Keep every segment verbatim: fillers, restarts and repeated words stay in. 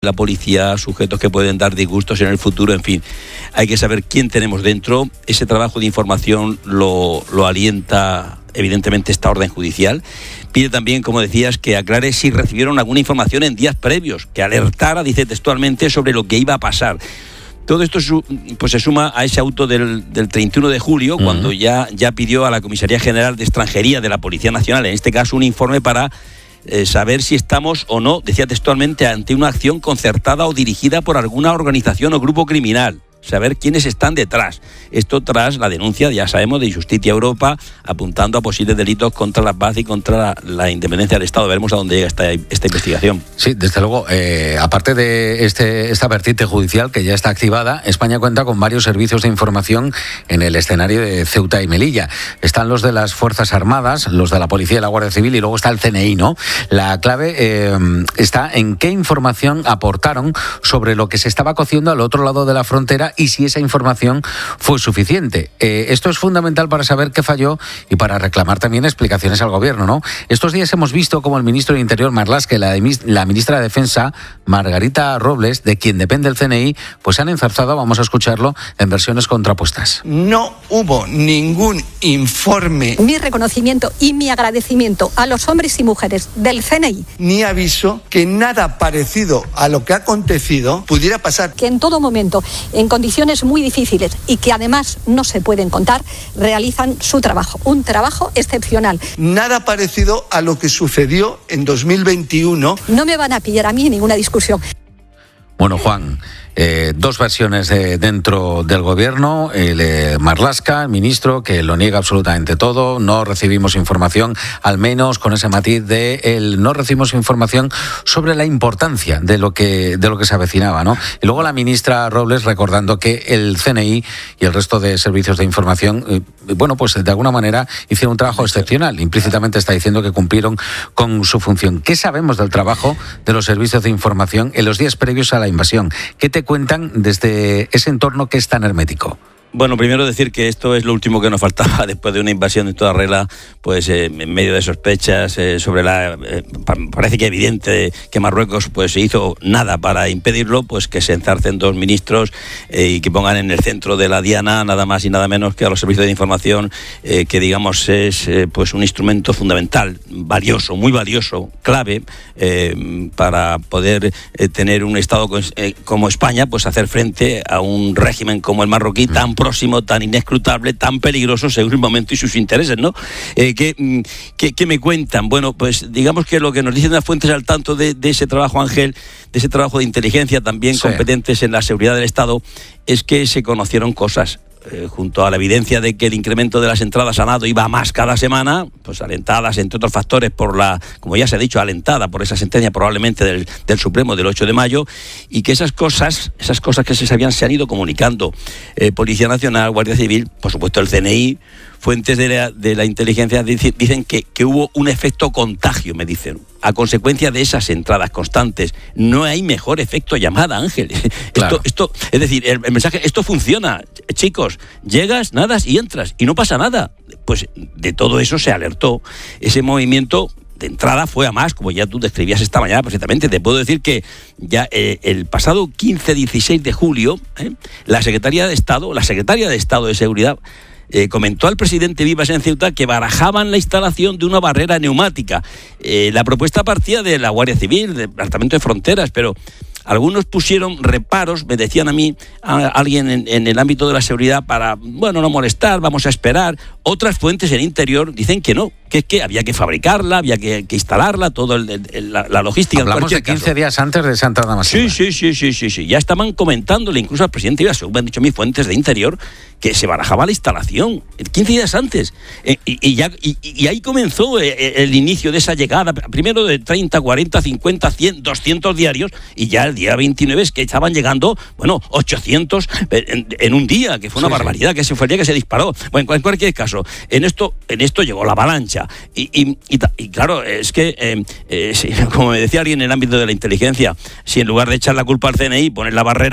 la policía, sujetos que pueden dar disgustos en el futuro, en fin. Hay que saber quién tenemos dentro. Ese trabajo de información lo, lo alienta evidentemente esta orden judicial. Pide también, como decías, que aclare si recibieron alguna información en días previos, que alertara, dice textualmente, sobre lo que iba a pasar. Todo esto pues se suma a ese auto del, del treinta y uno de julio, uh-huh. cuando ya, ya pidió a la Comisaría General de Extranjería de la Policía Nacional, en este caso, un informe para Eh, saber si estamos o no, decía textualmente, ante una acción concertada o dirigida por alguna organización o grupo criminal. Saber quiénes están detrás. Esto tras la denuncia, ya sabemos, de Justicia Europa, apuntando a posibles delitos contra la paz y contra la, la independencia del Estado. Veremos a dónde llega esta, esta investigación. Sí, desde luego. Eh, aparte de este, esta vertiente judicial que ya está activada, España cuenta con varios servicios de información en el escenario de Ceuta y Melilla. Están los de las Fuerzas Armadas, los de la Policía y la Guardia Civil, y luego está el C N I, ¿no? La clave eh, está en qué información aportaron sobre lo que se estaba cociendo al otro lado de la frontera y si esa información fue suficiente. Eh, esto es fundamental para saber qué falló y para reclamar también explicaciones al gobierno, ¿no? Estos días hemos visto como el ministro de Interior, Marlaska, y la, la ministra de Defensa, Margarita Robles, de quien depende el C N I, pues han enzarzado, vamos a escucharlo, en versiones contrapuestas. No hubo ningún informe. Mi reconocimiento y mi agradecimiento a los hombres y mujeres del C N I. Ni aviso que nada parecido a lo que ha acontecido pudiera pasar. Que en todo momento, en condiciones muy difíciles y que además no se pueden contar, realizan su trabajo, un trabajo excepcional. Nada parecido a lo que sucedió en dos mil veintiuno. No me van a pillar a mí en ninguna discusión. Bueno, Juan, eh, dos versiones de, dentro del gobierno. El eh, Marlaska, el ministro, que lo niega absolutamente todo. No recibimos información, al menos con ese matiz de el no recibimos información sobre la importancia de lo que de lo que se avecinaba, ¿no? Y luego la ministra Robles recordando que el C N I y el resto de servicios de información, eh, bueno, pues de alguna manera hicieron un trabajo excepcional. Implícitamente está diciendo que cumplieron con su función. ¿Qué sabemos del trabajo de los servicios de información en los días previos a la invasión? ¿Qué te cuentan desde ese entorno que es tan hermético? Bueno, primero decir que esto es lo último que nos faltaba después de una invasión en toda regla, pues eh, en medio de sospechas eh, sobre la... Eh, parece que evidente que Marruecos pues se hizo nada para impedirlo, pues que se enzarcen dos ministros eh, y que pongan en el centro de la diana nada más y nada menos que a los servicios de información, eh, que digamos es eh, pues un instrumento fundamental, valioso, muy valioso, clave eh, para poder eh, tener un Estado eh, como España, pues hacer frente a un régimen como el marroquí tan próximo, tan inescrutable, tan peligroso según el momento y sus intereses, ¿no? Eh, ¿qué, qué, ¿Qué me cuentan? Bueno, pues digamos que lo que nos dicen las fuentes al tanto de, de ese trabajo, Ángel, de ese trabajo de inteligencia también sí. competentes en la seguridad del Estado, es que se conocieron cosas. Eh, junto a la evidencia de que el incremento de las entradas a nado iba más cada semana, pues alentadas, entre otros factores, por la, como ya se ha dicho, alentada por esa sentencia probablemente del, del Supremo del ocho de mayo, y que esas cosas, esas cosas que se sabían se han ido comunicando. Eh, Policía Nacional, Guardia Civil, por supuesto el C N I, fuentes de la, de la inteligencia dicen, dicen que, que hubo un efecto contagio, me dicen, a consecuencia de esas entradas constantes. No hay mejor efecto llamada, Ángel. Claro. Esto, esto, es decir, el, el mensaje, esto funciona, chicos, llegas, nadas y entras, y no pasa nada. Pues de todo eso se alertó. Ese movimiento de entrada fue a más, como ya tú describías esta mañana perfectamente. Te puedo decir que ya eh, el pasado quince dieciséis de julio, eh, la Secretaría de Estado, la Secretaria de Estado de Seguridad, Eh, comentó al presidente Vivas en Ceuta que barajaban la instalación de una barrera neumática. Eh, la propuesta partía de la Guardia Civil, del Departamento de Fronteras, pero algunos pusieron reparos, me decían a mí, a alguien en, en el ámbito de la seguridad, para, bueno, no molestar, vamos a esperar. Otras fuentes en Interior dicen que no, que es que había que fabricarla, había que, que instalarla, toda la, la logística. Hablamos de quince caso. días antes de esa entrada masiva. Sí, sí, sí, sí, sí, sí. Ya estaban comentándole incluso al presidente Vivas, según me han dicho mis fuentes de Interior, que se barajaba la instalación quince días antes. Eh, y, y, ya, y, y ahí comenzó eh, el inicio de esa llegada, primero de treinta, cuarenta, cincuenta, cien, doscientos diarios, y ya el día veintinueve es que estaban llegando, bueno, ochocientos en, en un día, que fue una sí, barbaridad, sí. que se fue el día que se disparó. Bueno, en cualquier caso, en esto, en esto llegó la avalancha. Y, y, y, y claro, es que, eh, eh, si, como me decía alguien en el ámbito de la inteligencia, si en lugar de echar la culpa al C N I, poner la barrera,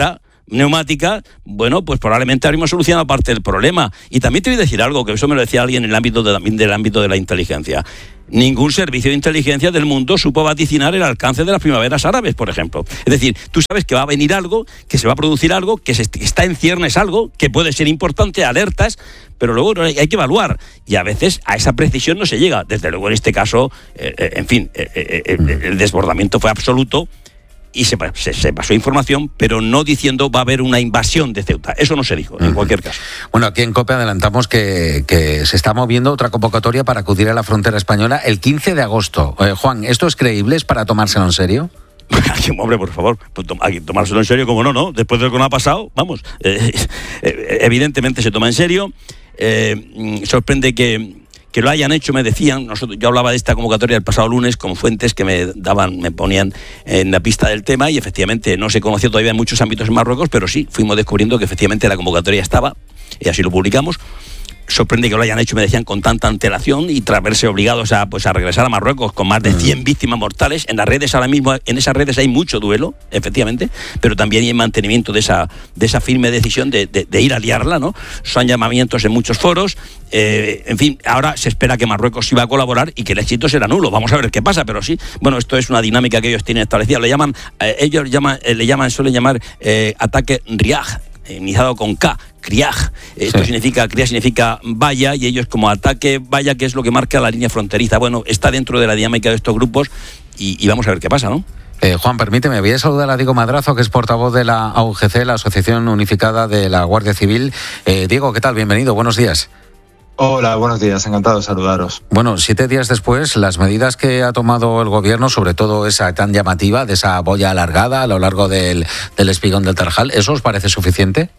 neumática, bueno, pues probablemente habríamos solucionado parte del problema. Y también te voy a decir algo, que eso me lo decía alguien en el ámbito de, también del ámbito de la inteligencia. Ningún servicio de inteligencia del mundo supo vaticinar el alcance de las primaveras árabes, por ejemplo. Es decir, tú sabes que va a venir algo, que se va a producir algo, que se está en ciernes algo, que puede ser importante, alertas, pero luego hay que evaluar. Y a veces a esa precisión no se llega. Desde luego, en este caso, eh, eh, en fin, eh, eh, el desbordamiento fue absoluto. Y se, se, se pasó información, pero no diciendo va a haber una invasión de Ceuta. Eso no se dijo, en uh-huh. cualquier caso. Bueno, aquí en COPE adelantamos que, que se está moviendo otra convocatoria para acudir a la frontera española el quince de agosto. Eh, Juan, ¿esto es creíble? ¿Es para tomárselo en serio? Hombre, por favor, tomárselo en serio, como no, ¿no? Después de lo que nos ha pasado, vamos, eh, eh, evidentemente se toma en serio. Eh, sorprende que... que lo hayan hecho, me decían, nosotros, yo hablaba de esta convocatoria el pasado lunes con fuentes que me daban, me ponían en la pista del tema, y efectivamente no se conoció todavía en muchos ámbitos en Marruecos, pero sí, fuimos descubriendo que efectivamente la convocatoria estaba, y así lo publicamos. Sorprende que lo hayan hecho, me decían, con tanta antelación y tras verse obligados a, pues, a regresar a Marruecos con más de cien víctimas mortales. En las redes ahora mismo, en esas redes hay mucho duelo, efectivamente, pero también hay mantenimiento de esa, de esa firme decisión de, de, de ir a liarla, ¿no? Son llamamientos en muchos foros. Eh, en fin, ahora se espera que Marruecos iba a colaborar y que el éxito será nulo. Vamos a ver qué pasa, pero sí, bueno, esto es una dinámica que ellos tienen establecida. Le llaman, eh, ellos llaman, eh, le llaman, suelen llamar eh, ataque Riaj, iniciado con K, Kriaj. Esto sí. significa, Kriaj significa valla, y ellos como ataque valla, que es lo que marca la línea fronteriza. Bueno, está dentro de la dinámica de estos grupos y, y vamos a ver qué pasa, ¿no? Eh, Juan, permíteme, voy a saludar a Diego Madrazo, que es portavoz de la A U G C, la Asociación Unificada de la Guardia Civil. Eh, Diego, ¿qué tal? Bienvenido, buenos días. Hola, buenos días, encantado de saludaros. Bueno, siete días después, las medidas que ha tomado el gobierno, sobre todo esa tan llamativa, de esa boya alargada a lo largo del, del espigón del Tarajal, ¿eso os parece suficiente?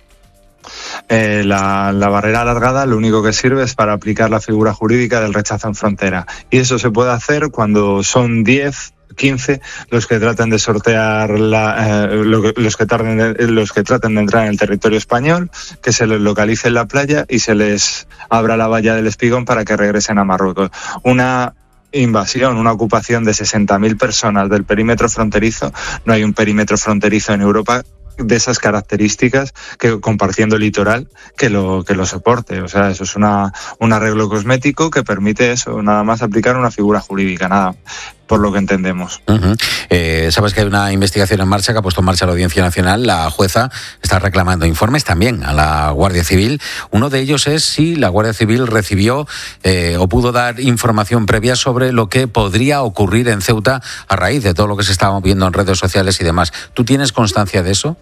Eh, la, la barrera alargada lo único que sirve es para aplicar la figura jurídica del rechazo en frontera. Y eso se puede hacer cuando son diez, quince los que traten de sortear la, eh, lo que, los que tarden de, los que traten de entrar en el territorio español, que se les localice en la playa y se les abra la valla del espigón para que regresen a Marruecos. Una invasión, una ocupación de sesenta mil personas del perímetro fronterizo. No hay un perímetro fronterizo en Europa de esas características, que compartiendo el litoral, que lo que lo soporte. O sea, eso es una un arreglo cosmético que permite eso, nada más aplicar una figura jurídica, nada, por lo que entendemos. Uh-huh. Eh, sabes que hay una investigación en marcha que ha puesto en marcha la Audiencia Nacional. La jueza está reclamando informes también a la Guardia Civil. Uno de ellos es si la Guardia Civil recibió eh, o pudo dar información previa sobre lo que podría ocurrir en Ceuta a raíz de todo lo que se estaba viendo en redes sociales y demás. ¿Tú tienes constancia de eso?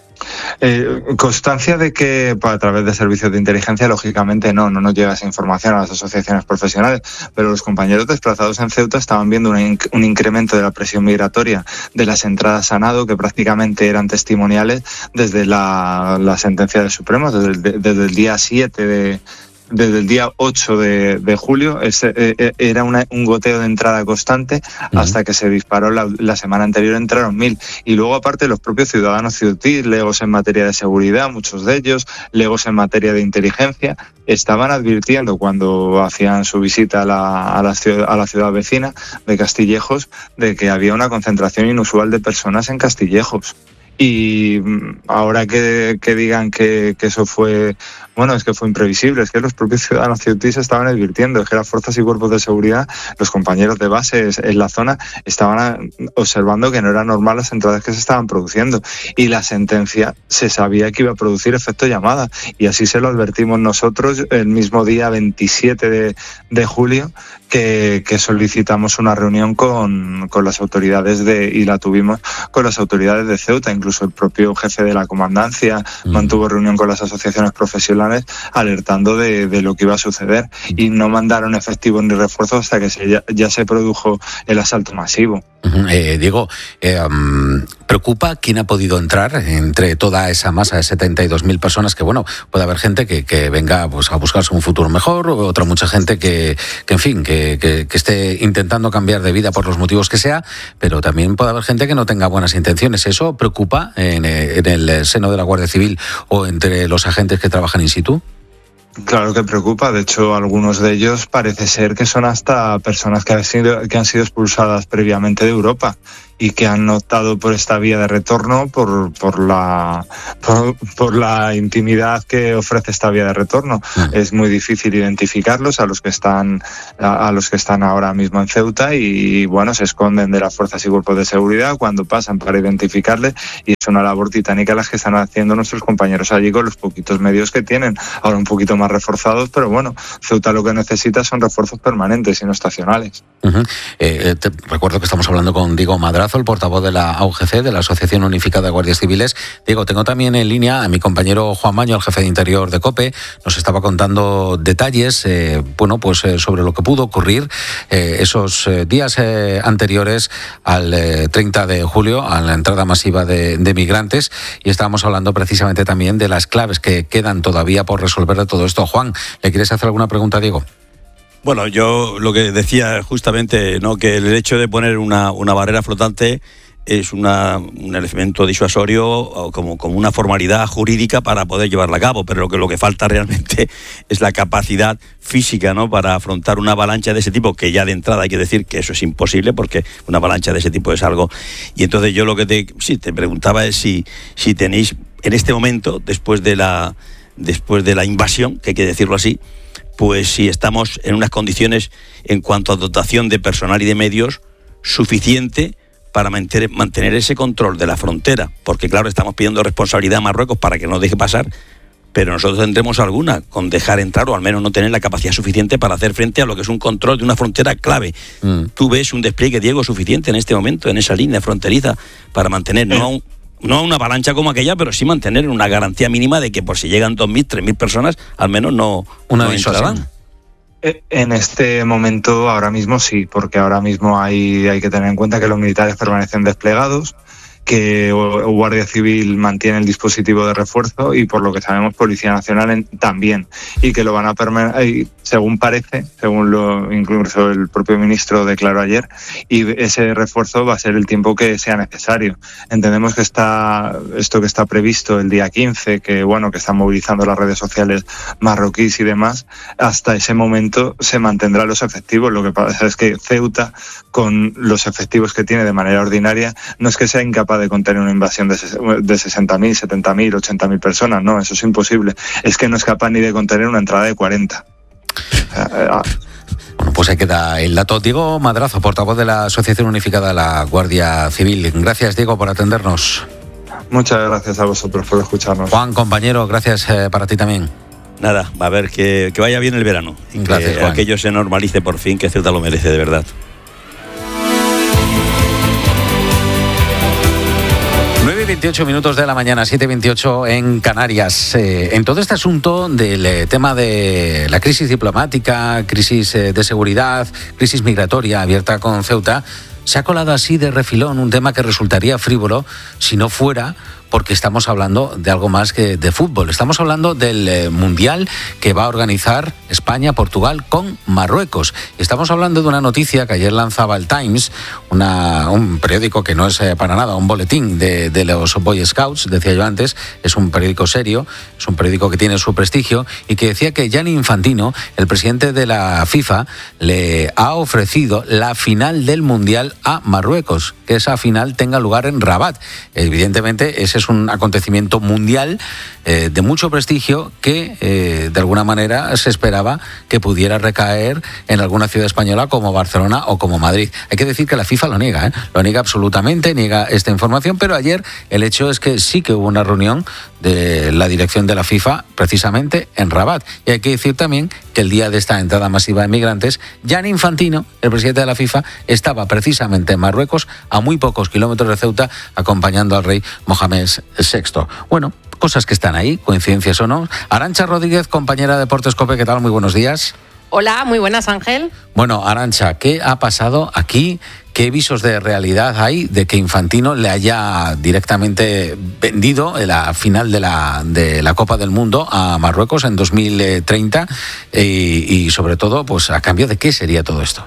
Eh, constancia de que a través de servicios de inteligencia, lógicamente no, no nos llega esa información a las asociaciones profesionales, pero los compañeros desplazados en Ceuta estaban viendo un, inc- un incremento de la presión migratoria de las entradas a nado, que prácticamente eran testimoniales desde la, la sentencia del Supremo, desde el, de, desde el día siete de... Desde el día ocho de, de julio ese, eh, era una, un goteo de entrada constante uh-huh. hasta que se disparó la, la semana anterior, entraron mil. Y luego, aparte, los propios ciudadanos ceutíes, legos en materia de seguridad, muchos de ellos, legos en materia de inteligencia, estaban advirtiendo cuando hacían su visita a la, a la, ciudad, a la ciudad vecina de Castillejos de que había una concentración inusual de personas en Castillejos. Y ahora que, que digan que, que eso fue, bueno, es que fue imprevisible, es que los propios ciudadanos ceutíes estaban advirtiendo, es que las fuerzas y cuerpos de seguridad, los compañeros de base en la zona, estaban observando que no era normal las entradas que se estaban produciendo. Y la sentencia se sabía que iba a producir efecto llamada, y así se lo advertimos nosotros el mismo día veintisiete de, de julio, que, que solicitamos una reunión con, con las autoridades de, y la tuvimos con las autoridades de Ceuta. Incluso el propio jefe de la comandancia mm. mantuvo reunión con las asociaciones profesionales alertando de, de lo que iba a suceder, y no mandaron efectivos ni refuerzos hasta que se, ya, ya se produjo el asalto masivo. Uh-huh. Eh, Diego, eh, um, ¿preocupa quién ha podido entrar entre toda esa masa de setenta y dos mil personas? Que bueno, puede haber gente que, que venga pues, a buscarse un futuro mejor, o otra mucha gente que, que en fin, que, que, que esté intentando cambiar de vida por los motivos que sea, pero también puede haber gente que no tenga buenas intenciones. ¿Eso preocupa en, en el seno de la Guardia Civil o entre los agentes que trabajan in situ? Claro que preocupa. De hecho, algunos de ellos parece ser que son hasta personas que han sido, que han sido expulsadas previamente de Europa. y que han optado por esta vía de retorno por, por, la, por, por la intimidad que ofrece esta vía de retorno. Mm. Es muy difícil identificarlos a los que están a, a los que están ahora mismo en Ceuta y bueno, se esconden de las fuerzas y cuerpos de seguridad cuando pasan para identificarles, y es una labor titánica las que están haciendo nuestros compañeros allí con los poquitos medios que tienen, ahora un poquito más reforzados, pero bueno, Ceuta lo que necesita son refuerzos permanentes y no estacionales. Uh-huh. eh, te recuerdo que estamos hablando con Diego Madrazo, el portavoz de la A U G C, de la Asociación Unificada de Guardias Civiles. Diego, tengo también en línea a mi compañero Juan Maño, el jefe de Interior de COPE. Nos estaba contando detalles eh, bueno, pues, eh, sobre lo que pudo ocurrir eh, esos eh, días eh, anteriores al eh, treinta de julio, a la entrada masiva de, de migrantes, y estábamos hablando precisamente también de las claves que quedan todavía por resolver de todo esto. Juan, ¿le quieres hacer alguna pregunta a Diego? Bueno, yo lo que decía justamente, ¿no?, que el hecho de poner una, una barrera flotante es una, un elemento disuasorio o como, como una formalidad jurídica para poder llevarla a cabo, pero lo que, lo que falta realmente es la capacidad física, ¿no?, para afrontar una avalancha de ese tipo, que ya de entrada hay que decir que eso es imposible, porque una avalancha de ese tipo es algo. Y entonces yo lo que te, sí, te preguntaba es si, si tenéis en este momento, después de la, después de la invasión, que hay que decirlo así, pues si estamos en unas condiciones en cuanto a dotación de personal y de medios suficiente para mantener, mantener ese control de la frontera, porque claro, estamos pidiendo responsabilidad a Marruecos para que no deje pasar, pero nosotros tendremos alguna con dejar entrar o al menos no tener la capacidad suficiente para hacer frente a lo que es un control de una frontera clave. Mm. ¿Tú ves un despliegue, Diego, suficiente en este momento, en esa línea fronteriza, para mantener no a un, no una avalancha como aquella, pero sí mantener una garantía mínima de que por si llegan dos mil, tres mil personas, al menos no, una no entrarán? En este momento, ahora mismo sí, porque ahora mismo hay, hay que tener en cuenta que los militares permanecen desplegados, que Guardia Civil mantiene el dispositivo de refuerzo y, por lo que sabemos, Policía Nacional en, también, y que lo van a permanecer, según parece, según lo incluso el propio ministro declaró ayer, y ese refuerzo va a ser el tiempo que sea necesario. Entendemos que está esto que está previsto el día quince, que bueno, que están movilizando las redes sociales marroquíes y demás, hasta ese momento se mantendrán los efectivos. Lo que pasa es que Ceuta, con los efectivos que tiene de manera ordinaria, no es que sea incapaz de contener una invasión de sesenta mil, setenta mil, ochenta mil personas, no, eso es imposible. Es que no es capaz ni de contener una entrada de cuarenta. Bueno, pues ahí queda el dato. Diego Madrazo, portavoz de la Asociación Unificada de la Guardia Civil. Gracias, Diego, por atendernos. Muchas gracias a vosotros por escucharnos. Juan, compañero, gracias eh, para ti también. Nada, va a ver que, que vaya bien el verano y gracias, que Juan. Aquello se normalice por fin, que Ceuta lo merece de verdad. nueve y veintiocho minutos de la mañana, siete y veintiocho en Canarias. Eh, en todo este asunto del eh, tema de la crisis diplomática, crisis eh, de seguridad, crisis migratoria abierta con Ceuta, se ha colado así de refilón un tema que resultaría frívolo si no fuera porque estamos hablando de algo más que de fútbol. Estamos hablando del eh, Mundial que va a organizar España, Portugal con Marruecos. Estamos hablando de una noticia que ayer lanzaba el Times, una, un periódico que no es eh, para nada un boletín de, de los Boy Scouts, decía yo antes, es un periódico serio, es un periódico que tiene su prestigio, y que decía que Gianni Infantino, el presidente de la FIFA, le ha ofrecido la final del Mundial a Marruecos, que esa final tenga lugar en Rabat. Evidentemente, ese es un acontecimiento mundial eh, de mucho prestigio que eh, de alguna manera se esperaba que pudiera recaer en alguna ciudad española como Barcelona o como Madrid. Hay que decir que la FIFA lo niega, ¿eh? lo niega absolutamente, niega esta información, pero ayer el hecho es que sí que hubo una reunión de la dirección de la FIFA precisamente en Rabat. Y hay que decir también que el día de esta entrada masiva de migrantes, Gianni Infantino, el presidente de la FIFA, estaba precisamente en Marruecos, a muy pocos kilómetros de Ceuta, acompañando al rey Mohamed sexto. Bueno, cosas que están ahí, coincidencias o no. Arantxa Rodríguez, compañera de Deportes COPE, ¿qué tal? Muy buenos días. Hola, muy buenas, Ángel. Bueno, Arantxa, ¿qué ha pasado aquí? ¿Qué visos de realidad hay de que Infantino le haya directamente vendido la final de la, de la Copa del Mundo a Marruecos en dos mil treinta? Y, y sobre todo, pues ¿a cambio de qué sería todo esto?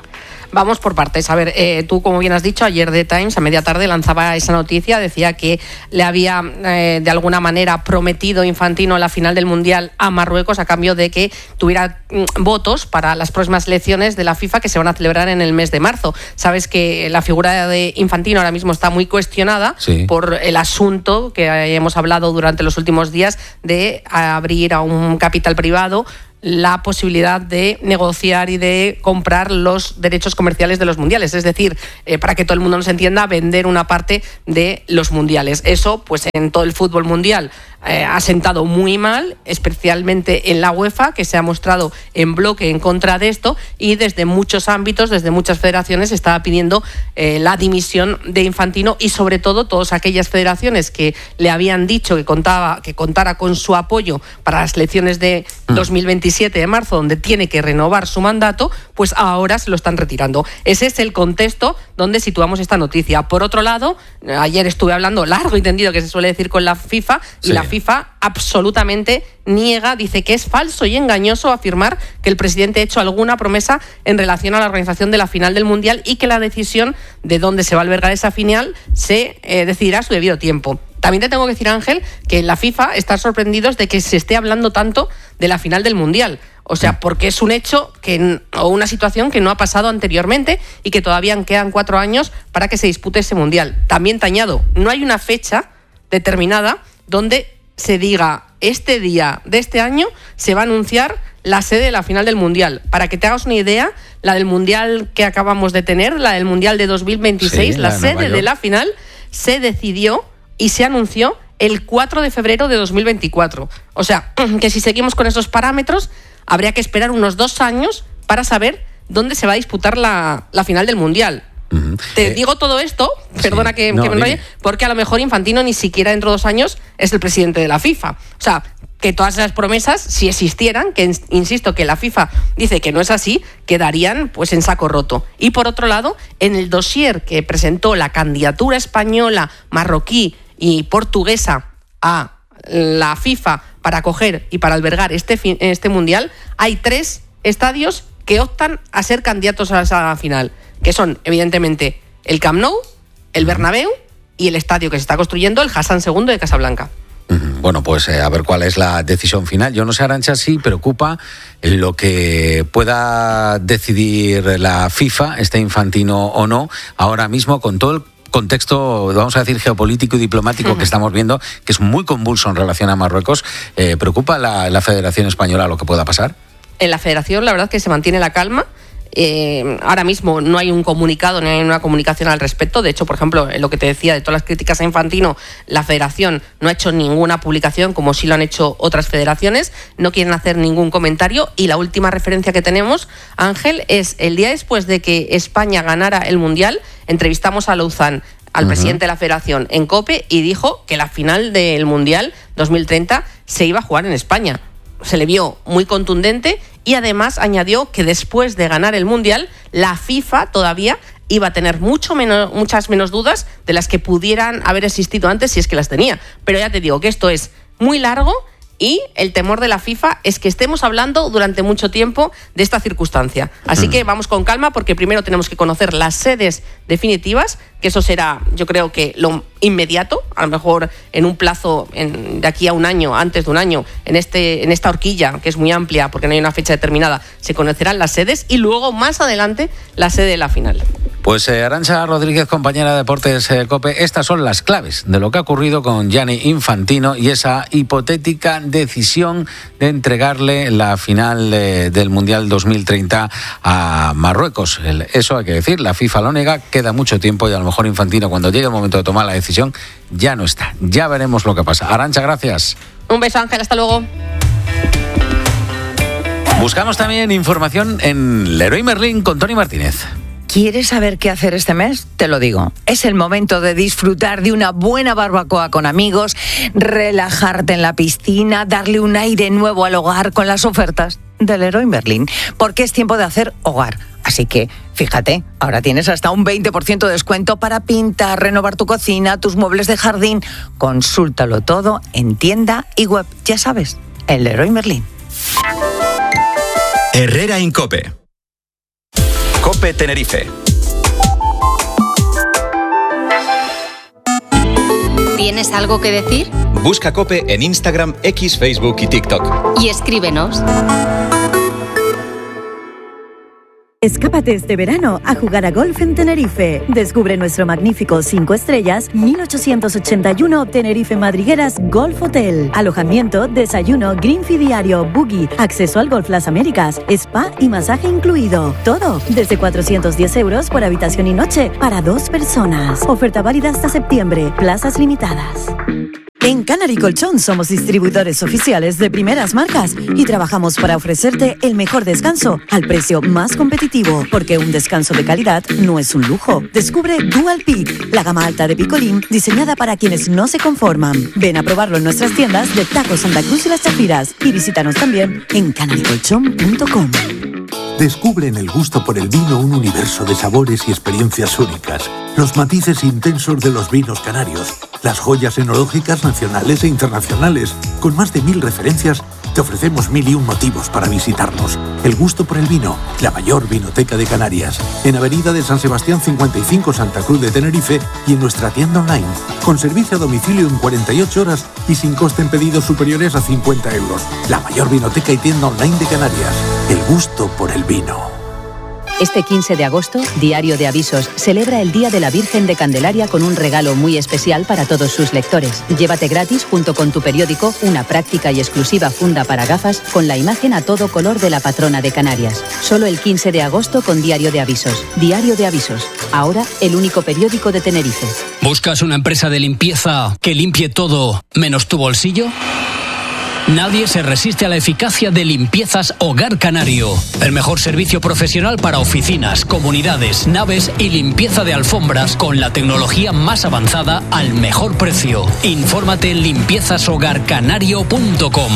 Vamos por partes. A ver, eh, tú, como bien has dicho, ayer The Times a media tarde lanzaba esa noticia, decía que le había eh, de alguna manera prometido Infantino la final del Mundial a Marruecos a cambio de que tuviera mm, votos para las próximas elecciones de la FIFA que se van a celebrar en el mes de marzo. Sabes que la figura de Infantino ahora mismo está muy cuestionada sí. por el asunto que hemos hablado durante los últimos días de abrir a un capital privado la posibilidad de negociar y de comprar los derechos comerciales de los mundiales, es decir, eh, para que todo el mundo nos entienda, vender una parte de los mundiales. Eso, pues en todo el fútbol mundial eh, ha sentado muy mal, especialmente en la UEFA, que se ha mostrado en bloque en contra de esto, y desde muchos ámbitos, desde muchas federaciones, se estaba pidiendo eh, la dimisión de Infantino, y sobre todo todas aquellas federaciones que le habían dicho que contaba que contara con su apoyo para las elecciones de dos mil veintisiete de marzo, donde tiene que renovar su mandato, pues ahora se lo están retirando. Ese es el contexto donde situamos esta noticia. Por otro lado, ayer estuve hablando largo y tendido, que se suele decir, con la FIFA, y sí. la FIFA absolutamente niega, dice que es falso y engañoso afirmar que el presidente ha hecho alguna promesa en relación a la organización de la final del Mundial y que la decisión de dónde se va a albergar esa final se eh, decidirá a su debido tiempo. También te tengo que decir, Ángel, que en la FIFA están sorprendidos de que se esté hablando tanto de la final del Mundial. O sea, porque es un hecho que, o una situación que no ha pasado anteriormente y que todavía quedan cuatro años para que se dispute ese Mundial. También te añado, no hay una fecha determinada donde se diga este día de este año se va a anunciar la sede de la final del Mundial. Para que te hagas una idea, la del Mundial que acabamos de tener, la del Mundial de dos mil veintiséis, sí, la, la de sede de la final se decidió y se anunció el cuatro de febrero de dos mil veinticuatro. O sea, que si seguimos con esos parámetros, habría que esperar unos dos años para saber dónde se va a disputar la, la final del Mundial. Uh-huh. Te eh, digo todo esto, perdona sí, que, no, que me enrolle, porque a lo mejor Infantino ni siquiera dentro de dos años es el presidente de la FIFA. O sea, que todas esas promesas, si existieran, que insisto que la FIFA dice que no es así, quedarían pues en saco roto. Y por otro lado, en el dossier que presentó la candidatura española, marroquí y portuguesa a la FIFA para acoger y para albergar este, este Mundial, hay tres estadios que optan a ser candidatos a esa final, que son evidentemente el Camp Nou, el Bernabéu y el estadio que se está construyendo, el Hassan segundo de Casablanca. Bueno, pues eh, a ver cuál es la decisión final. Yo no sé, Arantxa, si preocupa lo que pueda decidir la FIFA, este Infantino o no, ahora mismo con todo el contexto, vamos a decir, geopolítico y diplomático uh-huh. que estamos viendo, que es muy convulso en relación a Marruecos. Eh, ¿Preocupa la, la Federación Española lo que pueda pasar? En la Federación, la verdad es que se mantiene la calma. Eh, ahora mismo no hay un comunicado, no hay una comunicación al respecto. De hecho, por ejemplo, lo que te decía de todas las críticas a Infantino, la Federación no ha hecho ninguna publicación, como sí lo han hecho otras federaciones. No quieren hacer ningún comentario. Y la última referencia que tenemos, Ángel, es el día después de que España ganara el Mundial, entrevistamos a Louzán, al uh-huh. presidente de la Federación, en COPE, y dijo que la final del Mundial dos mil treinta se iba a jugar en España. Se le vio muy contundente y además añadió que después de ganar el Mundial, la FIFA todavía iba a tener mucho menos, muchas menos dudas de las que pudieran haber existido antes, si es que las tenía. Pero ya te digo que esto es muy largo y el temor de la FIFA es que estemos hablando durante mucho tiempo de esta circunstancia. Así que vamos con calma, porque primero tenemos que conocer las sedes definitivas, que eso será, yo creo que lo inmediato, a lo mejor en un plazo en, de aquí a un año, antes de un año, en este en esta horquilla, que es muy amplia porque no hay una fecha determinada, se conocerán las sedes y luego más adelante la sede de la final. Pues eh, Arantxa Rodríguez, compañera de Deportes eh, COPE, estas son las claves de lo que ha ocurrido con Gianni Infantino y esa hipotética decisión de entregarle la final eh, del Mundial dos mil treinta a Marruecos. El, eso hay que decir, la FIFA lo nega, queda mucho tiempo y a lo mejor Infantino, cuando llegue el momento de tomar la decisión, ya no está. Ya veremos lo que pasa. Arantxa, gracias. Un beso, Ángel, hasta luego. Buscamos también información en Leroy Merlin con Tony Martínez. ¿Quieres saber qué hacer este mes? Te lo digo. Es el momento de disfrutar de una buena barbacoa con amigos, relajarte en la piscina, darle un aire nuevo al hogar con las ofertas del Leroy Merlin, porque es tiempo de hacer hogar. Así que, fíjate, ahora tienes hasta un veinte por ciento de descuento para pintar, renovar tu cocina, tus muebles de jardín. Consúltalo todo en tienda y web. Ya sabes, el Leroy Merlin. Herrera en COPE. COPE Tenerife. ¿Tienes algo que decir? Busca COPE en Instagram, X, Facebook y TikTok. Y escríbenos. Escápate este verano a jugar a golf en Tenerife. Descubre nuestro magnífico cinco estrellas mil ochocientos ochenta y uno Tenerife Madrigueras Golf Hotel. Alojamiento, desayuno, green fee diario, buggy, acceso al Golf Las Américas, spa y masaje incluido. Todo desde cuatrocientos diez euros por habitación y noche para dos personas. Oferta válida hasta septiembre. Plazas limitadas. En Canary Colchón somos distribuidores oficiales de primeras marcas y trabajamos para ofrecerte el mejor descanso al precio más competitivo, porque un descanso de calidad no es un lujo. Descubre Dual Peak, la gama alta de Picolín diseñada para quienes no se conforman. Ven a probarlo en nuestras tiendas de Taco Santa Cruz y Las Chafiras y visítanos también en canary colchón punto com. Descubre en el gusto por el vino un universo de sabores y experiencias únicas. Los matices intensos de los vinos canarios, las joyas enológicas nacionales e internacionales. Con más de mil referencias, te ofrecemos mil y un motivos para visitarnos. El gusto por el vino, la mayor vinoteca de Canarias. En Avenida de San Sebastián cincuenta y cinco, Santa Cruz de Tenerife, y en nuestra tienda online, con servicio a domicilio en cuarenta y ocho horas y sin coste en pedidos superiores a cincuenta euros. La mayor vinoteca y tienda online de Canarias. El gusto por el vino. Este quince de agosto, Diario de Avisos celebra el Día de la Virgen de Candelaria con un regalo muy especial para todos sus lectores. Llévate gratis, junto con tu periódico, una práctica y exclusiva funda para gafas con la imagen a todo color de la patrona de Canarias. Solo el quince de agosto con Diario de Avisos. Diario de Avisos. Ahora, el único periódico de Tenerife. ¿Buscas una empresa de limpieza que limpie todo menos tu bolsillo? Nadie se resiste a la eficacia de Limpiezas Hogar Canario. El mejor servicio profesional para oficinas, comunidades, naves y limpieza de alfombras con la tecnología más avanzada al mejor precio. Infórmate en limpiezas hogar canario punto com.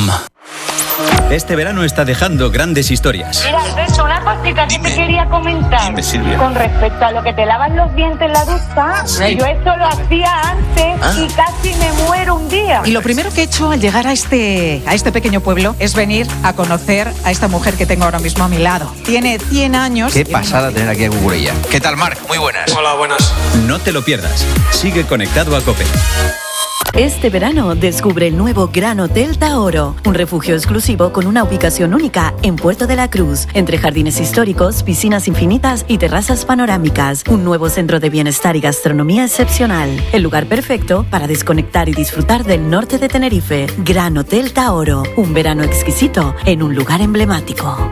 Este verano está dejando grandes historias. Mira, Alberto, una cosita que te quería comentar. Dime, Silvia. Con respecto a lo que te lavan los dientes en la ducha, Sí. yo esto lo hacía antes Ah. y casi me muero un día. Y lo primero que he hecho al llegar a este, a este pequeño pueblo es venir a conocer a esta mujer que tengo ahora mismo a mi lado. Tiene cien años. Qué pasada tener aquí a Cucurella. ¿Qué tal, Marc? Muy buenas. Hola, buenas. No te lo pierdas. Sigue conectado a COPE. Este verano descubre el nuevo Gran Hotel Taoro, un refugio exclusivo con una ubicación única en Puerto de la Cruz, entre jardines históricos, piscinas infinitas y terrazas panorámicas. Un nuevo centro de bienestar y gastronomía excepcional. El lugar perfecto para desconectar y disfrutar del norte de Tenerife. Gran Hotel Taoro, un verano exquisito en un lugar emblemático.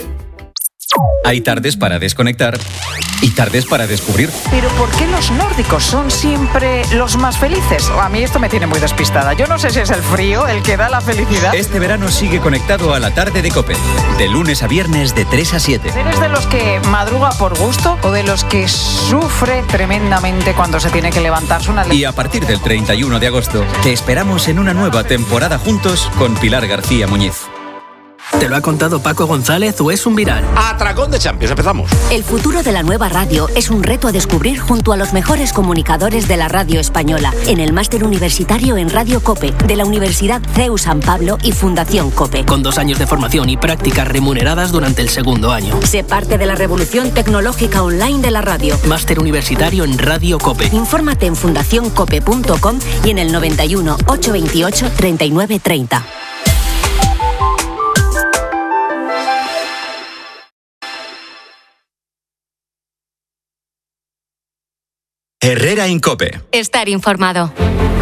Hay tardes para desconectar y tardes para descubrir. Pero ¿por qué los nórdicos son siempre los más felices? A mí esto me tiene muy despistada. Yo no sé si es el frío el que da la felicidad. Este verano sigue conectado a la tarde de COPE. De lunes a viernes de tres a siete. ¿Eres de los que madruga por gusto o de los que sufre tremendamente cuando se tiene que levantarse una Y a partir del treinta y uno de agosto, te esperamos en una nueva temporada juntos con Pilar García Muñiz. ¿Te lo ha contado Paco González o es un viral? Atracón de Champions, empezamos. El futuro de la nueva radio es un reto a descubrir junto a los mejores comunicadores de la radio española en el máster universitario en Radio COPE de la Universidad C E U San Pablo y Fundación COPE. Con dos años de formación y prácticas remuneradas durante el segundo año. Sé parte de la revolución tecnológica online de la radio. Máster universitario en Radio COPE. Infórmate en fundación cope punto com y en el noventa y uno, ochocientos veintiocho, treinta y nueve treinta. Herrera en COPE. Estar informado.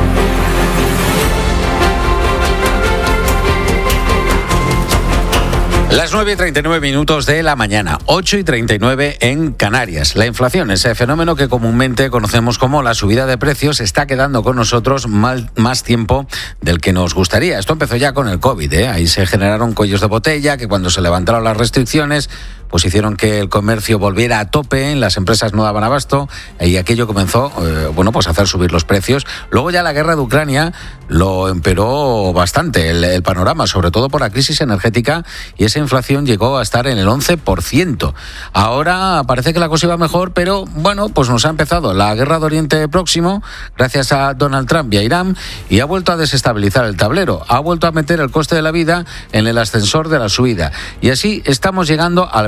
Las nueve y treinta y nueve minutos de la mañana, ocho y treinta y nueve en Canarias. La inflación, ese fenómeno que comúnmente conocemos como la subida de precios, está quedando con nosotros mal, más tiempo del que nos gustaría. Esto empezó ya con el COVID, ¿eh? Ahí se generaron cuellos de botella que cuando se levantaron las restricciones pues hicieron que el comercio volviera a tope, las empresas no daban abasto y aquello comenzó, eh, bueno, pues a hacer subir los precios. Luego ya la guerra de Ucrania lo empeoró bastante el, el panorama, sobre todo por la crisis energética, y esa inflación llegó a estar en el once por ciento. Ahora parece que la cosa iba mejor, pero bueno, pues nos ha empezado la guerra de Oriente Próximo gracias a Donald Trump y a Irán, y ha vuelto a desestabilizar el tablero, ha vuelto a meter el coste de la vida en el ascensor de la subida, y así estamos llegando al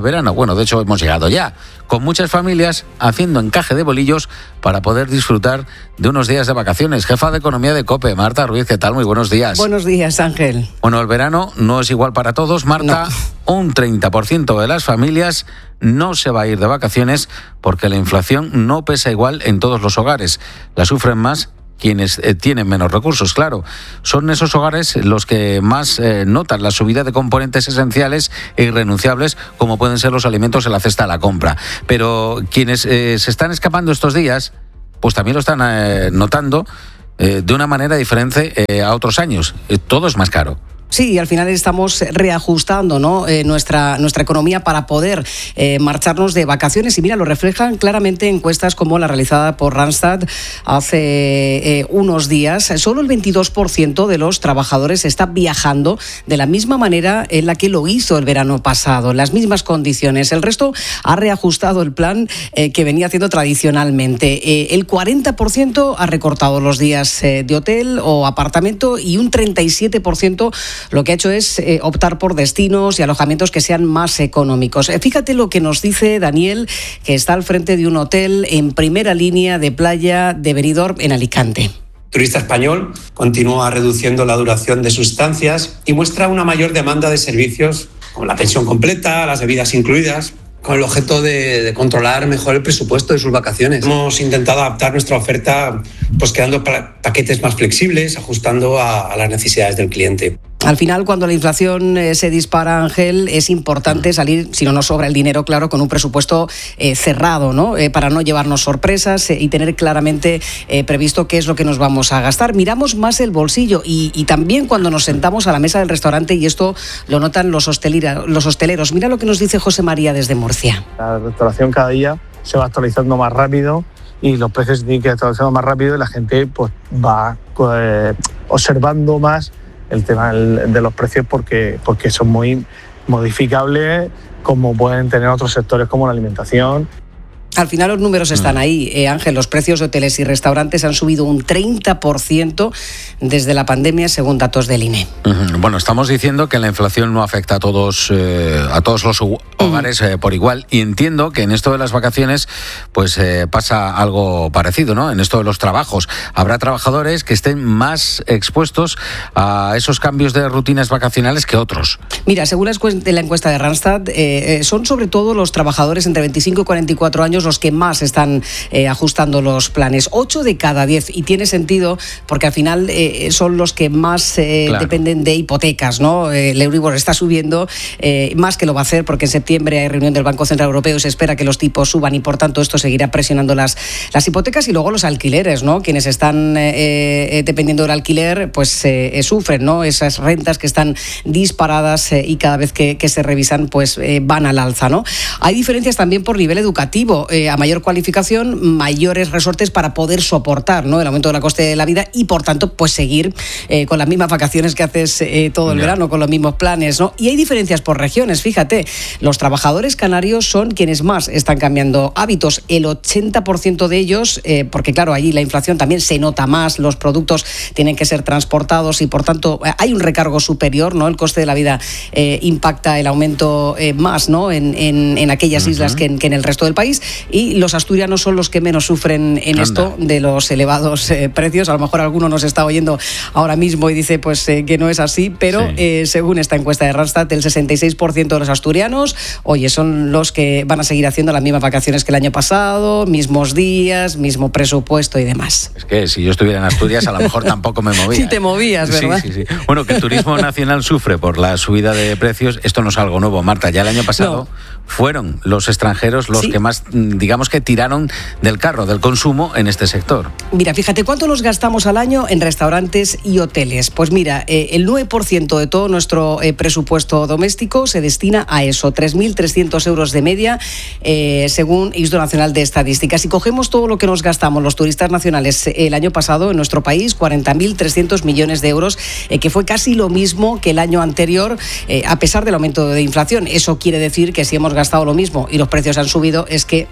verano. Bueno, de hecho hemos llegado ya, con muchas familias haciendo encaje de bolillos para poder disfrutar de unos días de vacaciones. Jefa de Economía de COPE, Marta Ruiz, ¿qué tal? Muy buenos días. Buenos días, Ángel. Bueno, el verano no es igual para todos, Marta. No. Un treinta por ciento de las familias no se va a ir de vacaciones porque la inflación no pesa igual en todos los hogares. La sufren más quienes eh, tienen menos recursos, claro. Son esos hogares los que más eh, notan la subida de componentes esenciales e irrenunciables, como pueden ser los alimentos en la cesta de la compra. Pero quienes eh, se están escapando estos días, pues también lo están eh, notando eh, de una manera diferente eh, a otros años. Eh, todo es más caro. Sí, y al final estamos reajustando, ¿no? eh, nuestra, nuestra economía para poder eh, marcharnos de vacaciones. Y mira, lo reflejan claramente encuestas como la realizada por Randstad hace eh, unos días. Solo el veintidós por ciento de los trabajadores está viajando de la misma manera en la que lo hizo el verano pasado, en las mismas condiciones. El resto ha reajustado el plan eh, que venía haciendo tradicionalmente. Eh, el cuarenta por ciento ha recortado los días eh, de hotel o apartamento y un treinta y siete por ciento lo que ha hecho es eh, optar por destinos y alojamientos que sean más económicos. Eh, fíjate lo que nos dice Daniel, que está al frente de un hotel en primera línea de playa de Benidorm, en Alicante. Turista español continúa reduciendo la duración de sus estancias y muestra una mayor demanda de servicios como la pensión completa, las bebidas incluidas, con el objeto de, de controlar mejor el presupuesto de sus vacaciones. Hemos intentado adaptar nuestra oferta pues creando pa- paquetes más flexibles, ajustando a, a las necesidades del cliente. Al final, cuando la inflación eh, se dispara, Ángel, es importante salir, si no nos sobra el dinero, claro, con un presupuesto eh, cerrado, ¿no? Eh, para no llevarnos sorpresas eh, y tener claramente eh, previsto qué es lo que nos vamos a gastar. Miramos más el bolsillo y, y también cuando nos sentamos a la mesa del restaurante, y esto lo notan los, hostelera, los hosteleros. Mira lo que nos dice José María desde Murcia. La restauración cada día se va actualizando más rápido y los precios tienen que actualizando más rápido y la gente pues va pues, observando más el tema de los precios porque, porque son muy modificables, como pueden tener otros sectores como la alimentación. Al final los números están ahí, eh, Ángel. Los precios de hoteles y restaurantes han subido un treinta por ciento desde la pandemia, según datos del I N E. Uh-huh. Bueno, estamos diciendo que la inflación no afecta a todos eh, a todos los hogares eh, por igual. Y entiendo que en esto de las vacaciones pues eh, pasa algo parecido, ¿no? En esto de los trabajos. Habrá trabajadores que estén más expuestos a esos cambios de rutinas vacacionales que otros. Mira, según la encuesta de Randstad, eh, son sobre todo los trabajadores entre veinticinco y cuarenta y cuatro años los que más están eh, ajustando los planes. ocho de cada diez. Y tiene sentido porque al final eh, son los que más eh, claro. dependen de hipotecas, ¿no? Eh, el Euribor está subiendo, eh, más que lo va a hacer porque en septiembre hay reunión del Banco Central Europeo y se espera que los tipos suban y por tanto esto seguirá presionando las, las hipotecas. Y luego los alquileres, ¿no? Quienes están eh, eh, dependiendo del alquiler pues eh, eh, sufren, ¿no? Esas rentas que están disparadas eh, y cada vez que, que se revisan pues eh, van al alza, ¿no? Hay diferencias también por nivel educativo. Eh, a mayor cualificación, mayores resortes para poder soportar, ¿no? El aumento de la coste de la vida y, por tanto, pues seguir eh, con las mismas vacaciones que haces eh, todo el yeah. verano, con los mismos planes, ¿no? Y hay diferencias por regiones, fíjate. Los trabajadores canarios son quienes más están cambiando hábitos. El ochenta por ciento de ellos, eh, porque claro, allí la inflación también se nota más, los productos tienen que ser transportados y, por tanto, hay un recargo superior, ¿no? El coste de la vida eh, impacta el aumento eh, más, ¿no? En, en, en aquellas uh-huh. islas que en, que en el resto del país. Y los asturianos son los que menos sufren en Anda. esto de los elevados eh, precios. A lo mejor alguno nos está oyendo ahora mismo y dice pues eh, que no es así, pero sí. eh, según esta encuesta de Randstad, el sesenta y seis por ciento de los asturianos, oye, son los que van a seguir haciendo las mismas vacaciones que el año pasado, mismos días, mismo presupuesto y demás. Es que si yo estuviera en Asturias a lo mejor tampoco me movía. Sí te movías, ¿verdad? Sí, sí, sí. Bueno, que el turismo nacional sufre por la subida de precios, esto no es algo nuevo, Marta. Ya el año pasado no. fueron los extranjeros los sí. que más, digamos que tiraron del carro del consumo en este sector. Mira, fíjate cuánto nos gastamos al año en restaurantes y hoteles. Pues mira, eh, el nueve por ciento de todo nuestro eh, presupuesto doméstico se destina a eso, tres mil trescientos euros de media, eh, según Instituto Nacional de Estadística. Si cogemos todo lo que nos gastamos los turistas nacionales eh, el año pasado en nuestro país, cuarenta mil trescientos millones de euros, eh, que fue casi lo mismo que el año anterior, eh, a pesar del aumento de inflación. Eso quiere decir que si hemos gastado lo mismo y los precios han subido, es que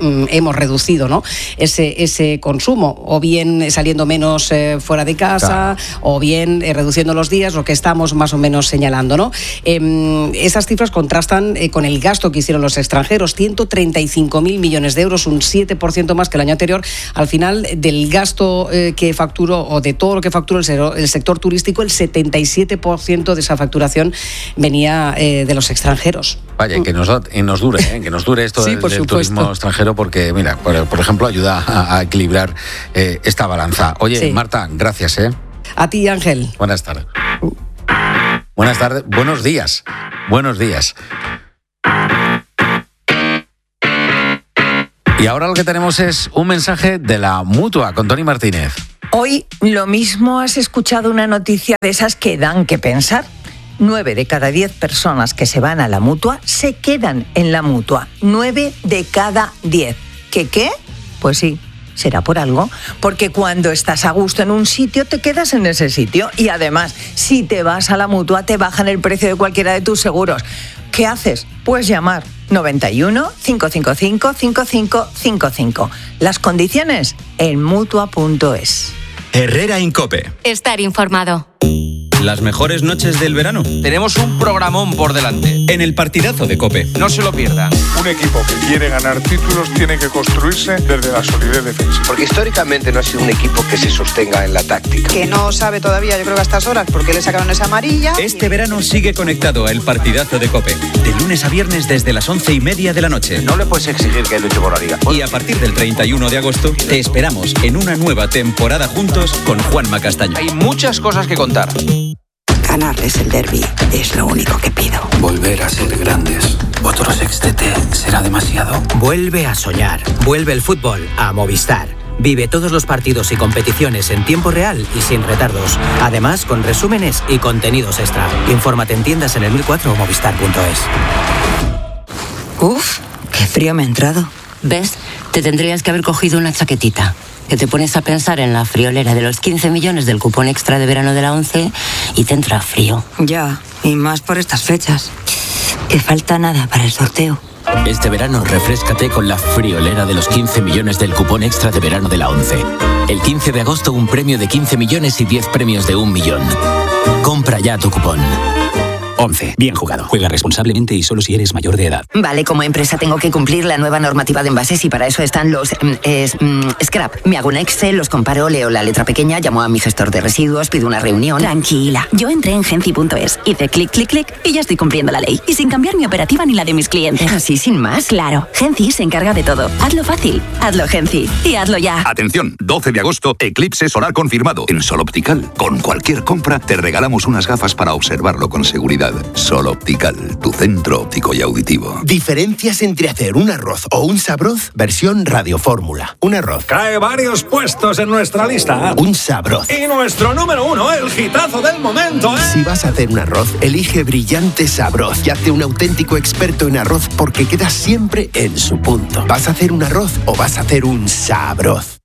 mm, hemos reducido, ¿no? ese, ese consumo, o bien saliendo menos eh, fuera de casa, claro. o bien eh, reduciendo los días, lo que estamos más o menos señalando, ¿no? Eh, esas cifras contrastan eh, con el gasto que hicieron los extranjeros, ciento treinta y cinco mil millones de euros, un siete por ciento más que el año anterior. Al final del gasto eh, que facturó, o de todo lo que facturó el, se- el sector turístico, el setenta y siete por ciento de esa facturación venía eh, de los extranjeros. Vaya, que nos, y nos dure, ¿eh? que nos dure esto sí, del, por del supuesto. turismo extranjero, porque, mira, por, por ejemplo, ayuda a, a equilibrar eh, esta balanza. Oye, Sí. Marta, gracias, ¿eh? A ti, Ángel. Buenas tardes. Buenas tardes, buenos días. Buenos días. Y ahora lo que tenemos es un mensaje de la Mutua con Tony Martínez. Hoy lo mismo has escuchado una noticia de esas que dan que pensar. Nueve de cada diez personas que se van a la Mutua se quedan en la Mutua. Nueve de cada diez. ¿Qué qué? Pues sí, será por algo. Porque cuando estás a gusto en un sitio, te quedas en ese sitio. Y además, si te vas a la Mutua, te bajan el precio de cualquiera de tus seguros. ¿Qué haces? Pues llamar noventa y uno, cinco cinco cinco, cinco cinco cinco cinco. Las condiciones en mutua punto es. Herrera Incope. Estar informado. Las mejores noches del verano. Tenemos un programón por delante. En el partidazo de COPE. No se lo pierdan. Un equipo que quiere ganar títulos tiene que construirse desde la solidez defensiva. Porque históricamente no ha sido un equipo que se sostenga en la táctica. Que no sabe todavía, yo creo que a estas horas, por qué le sacaron esa amarilla. Este verano sigue conectado a el partidazo de COPE. De lunes a viernes desde las once y media de la noche. No le puedes exigir que luche por la liga. Y a partir del treinta y uno de agosto te esperamos en una nueva temporada juntos con Juanma Castaño. Hay muchas cosas que contar. Ganarles el derbi es lo único que pido. Volver a ser grandes. Otro sextete será demasiado. Vuelve a soñar. Vuelve el fútbol a Movistar. Vive todos los partidos y competiciones en tiempo real y sin retardos. Además, con resúmenes y contenidos extra. Infórmate en tiendas en el mil cuatro o movistar punto es. Uf, qué frío me ha entrado. ¿Ves? Te tendrías que haber cogido una chaquetita. Que te pones a pensar en la friolera de los quince millones del cupón extra de verano de la ONCE y te entra frío. Ya, y más por estas fechas. Que falta nada para el sorteo. Este verano refréscate con la friolera de los quince millones del cupón extra de verano de la ONCE. El quince de agosto un premio de quince millones y diez premios de un millón. Compra ya tu cupón. once. Bien jugado. Juega responsablemente y solo si eres mayor de edad. Vale, como empresa tengo que cumplir la nueva normativa de envases y para eso están los mm, es, mm, scrap. Me hago un Excel, los comparo, leo la letra pequeña, llamo a mi gestor de residuos, pido una reunión. Tranquila, yo entré en genci punto es, hice clic, clic, clic y ya estoy cumpliendo la ley. Y sin cambiar mi operativa ni la de mis clientes. ¿Así sin más? Claro, Genci se encarga de todo. Hazlo fácil, hazlo Genci y hazlo ya. Atención, doce de agosto, eclipse solar confirmado en Sol Optical. Con cualquier compra te regalamos unas gafas para observarlo con seguridad. Sol Optical, tu centro óptico y auditivo. Diferencias entre hacer un arroz o un sabroz, versión radiofórmula. Un arroz. Cae varios puestos en nuestra lista. Un sabroz. Y nuestro número uno, el hitazo del momento, ¿eh? Si vas a hacer un arroz, elige Brillante Sabroz y hazte un auténtico experto en arroz porque queda siempre en su punto. ¿Vas a hacer un arroz o vas a hacer un sabroz?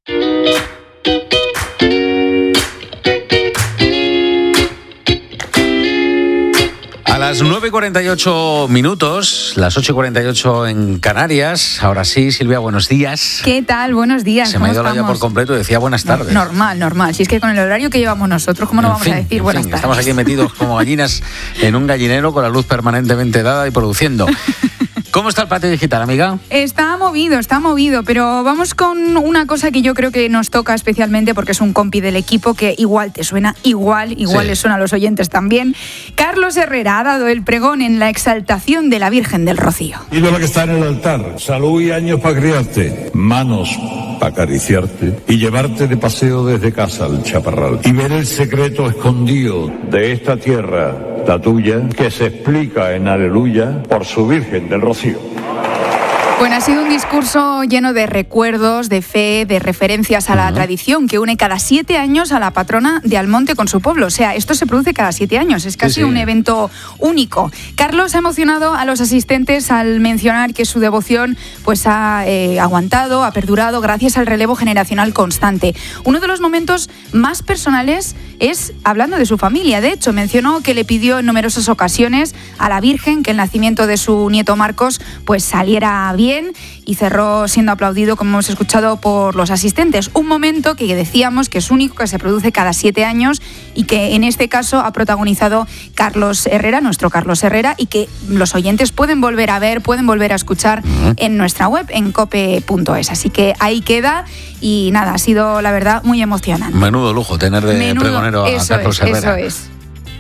A las nueve y cuarenta y ocho minutos, las ocho y cuarenta y ocho en Canarias. Ahora sí, Silvia, buenos días. ¿Qué tal? Buenos días. Se me ha ido la olla por completo y decía buenas tardes. No, normal, normal. Si es que con el horario que llevamos nosotros, ¿cómo no En vamos fin, a decir en buenas fin, tardes? Estamos aquí metidos como gallinas en un gallinero con la luz permanentemente dada y produciendo. ¿Cómo está el patio digital, amiga? Está movido, está movido, pero vamos con una cosa que yo creo que nos toca especialmente porque es un compi del equipo que igual te suena, igual, igual Sí. les suena a los oyentes también. Carlos Herrera ha dado el pregón en la exaltación de la Virgen del Rocío. Ídola que está en el altar, salud y años para criarte, manos para acariciarte y llevarte de paseo desde casa al chaparral y ver el secreto escondido de esta tierra, la tuya, que se explica en Aleluya por su Virgen del Rocío. Bueno, ha sido un discurso lleno de recuerdos, de fe, de referencias a la uh-huh. tradición que une cada siete años a la patrona de Almonte con su pueblo. O sea, esto se produce cada siete años, es casi sí, sí. un evento único. Carlos ha emocionado a los asistentes al mencionar que su devoción pues ha eh, aguantado, ha perdurado gracias al relevo generacional constante. Uno de los momentos más personales es hablando de su familia. De hecho, mencionó que le pidió en numerosas ocasiones a la Virgen que el nacimiento de su nieto Marcos pues saliera bien y cerró siendo aplaudido, como hemos escuchado, por los asistentes. Un momento que decíamos que es único, que se produce cada siete años y que en este caso ha protagonizado Carlos Herrera, nuestro Carlos Herrera, y que los oyentes pueden volver a ver, pueden volver a escuchar uh-huh. en nuestra web, en cope punto es. Así que ahí queda y nada, ha sido la verdad muy emocionante. Menudo lujo tener de Menudo, pregonero a Carlos es, Herrera. Eso es.